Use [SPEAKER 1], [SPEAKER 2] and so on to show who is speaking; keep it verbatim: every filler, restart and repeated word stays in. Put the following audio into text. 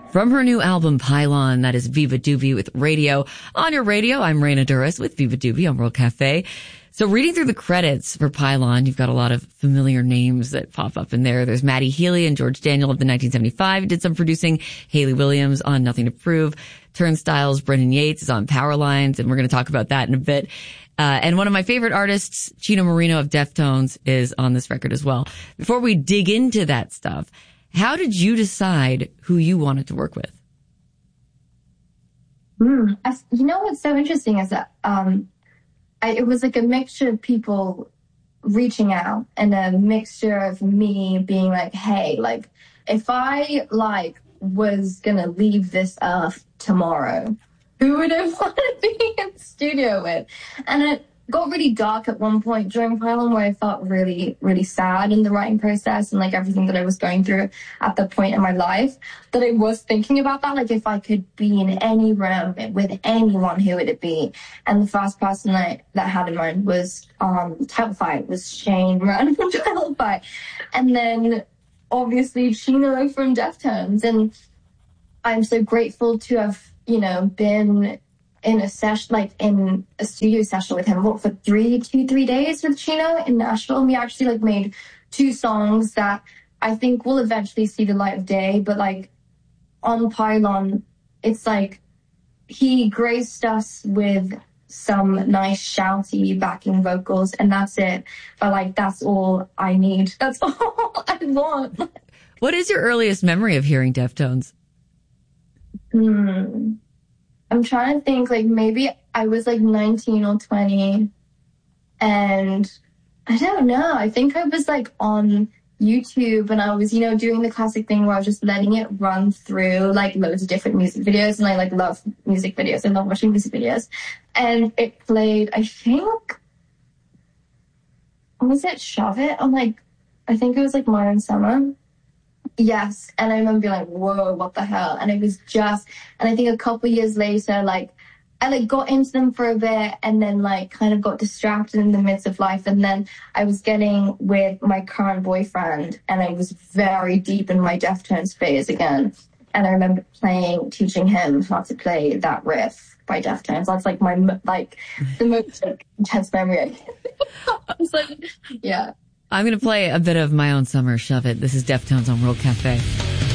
[SPEAKER 1] From her new album, Pylon, that is Viva Doobie with Radio. On your radio, I'm Raina Duras with Viva Doobie on World Cafe. So reading through the credits for Pylon, you've got a lot of familiar names that pop up in there. There's Maddie Healy and George Daniel of the nineteen seventy-five did some producing. Hayley Williams on Nothing to Prove. Turnstiles, Brendan Yates is on Power Lines, and we're going to talk about that in a bit. Uh, and one of my favorite artists, Chino Moreno of Deftones, is on this record as well. Before we dig into that stuff, how did you decide who you wanted to work with?
[SPEAKER 2] Mm, I, you know what's so interesting is that um, I, it was like a mixture of people reaching out and a mixture of me being like, hey, like, if I, like, was going to leave this earth tomorrow, who would I want to be in the studio with? And it got really dark at one point during Pylon where I felt really, really sad in the writing process and like everything that I was going through at that point in my life, that I was thinking about that, like if I could be in any room with anyone, who would it be? And the first person I, that I had in mind was um, Title Five, was Shane Moran from Title Five. And then obviously Chino from Deftones. And I'm so grateful to have, you know, been in a session, like in a studio session with him, what, for three, two, three days with Chino in Nashville. And we actually like made two songs that I think will eventually see the light of day. But like on Pylon, it's like he graced us with some nice shouty backing vocals, and that's it. But like, that's all I need. That's all I want.
[SPEAKER 1] What is your earliest memory of hearing Deftones?
[SPEAKER 2] Hmm. I'm trying to think, like, maybe I was, like, nineteen or twenty, and I don't know. I think I was, like, on YouTube, and I was, you know, doing the classic thing where I was just letting it run through, like, loads of different music videos, and I, like, love music videos. I love watching music videos. And it played, I think, was it Shove It? I'm like, I think it was, like, My Own Summer. Yes. And I remember being like, whoa, what the hell? And it was just, and I think a couple years later, like, I like got into them for a bit and then like kind of got distracted in the midst of life. And then I was getting with my current boyfriend and I was very deep in my Deftones phase again. And I remember playing, teaching him how to play that riff by Deftones. That's like my, like the most like, intense memory. I was like, yeah.
[SPEAKER 1] I'm going to play a bit of My Own Summer, Shove It. This is Deftones on World Cafe.